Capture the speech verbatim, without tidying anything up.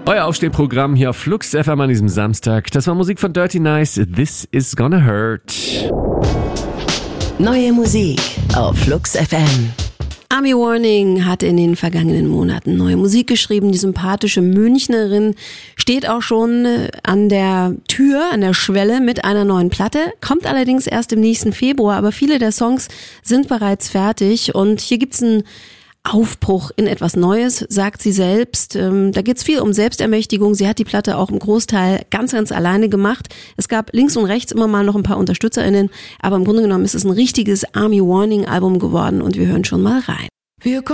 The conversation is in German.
Euer Aufstehprogramm hier auf Flux F M an diesem Samstag. Das war Musik von Dirty Nice. This is gonna hurt. Neue Musik auf Flux F M. Army Warning hat in den vergangenen Monaten neue Musik geschrieben. Die sympathische Münchnerin steht auch schon an der Tür, an der Schwelle mit einer neuen Platte, kommt allerdings erst im nächsten Februar, aber viele der Songs sind bereits fertig und hier gibt's einen Aufbruch in etwas Neues, sagt sie selbst. Ähm, da geht's viel um Selbstermächtigung. Sie hat die Platte auch im Großteil ganz, ganz alleine gemacht. Es gab links und rechts immer mal noch ein paar UnterstützerInnen, aber im Grunde genommen ist es ein richtiges Army Warning Album geworden und wir hören schon mal rein. Wir